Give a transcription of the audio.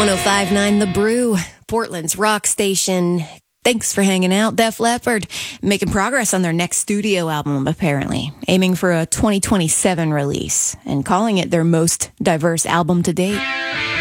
105.9 The Brew, Portland's rock station. Thanks for hanging out. Def Leppard making progress on their next studio album, apparently, aiming for a 2027 release and calling it their most diverse album to date.